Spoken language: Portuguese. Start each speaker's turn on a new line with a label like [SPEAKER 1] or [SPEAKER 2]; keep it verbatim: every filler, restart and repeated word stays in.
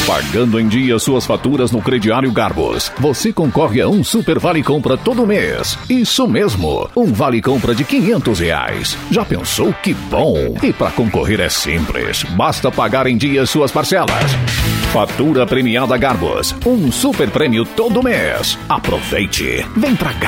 [SPEAKER 1] Pagando em dia suas faturas no crediário Garbus, você concorre a um super vale compra todo mês. Isso mesmo, um vale compra de quinhentos reais. Já pensou que bom? E para concorrer é simples, basta pagar em dia suas parcelas. Fatura premiada Garbus, um super prêmio todo mês. Aproveite, vem pra cá.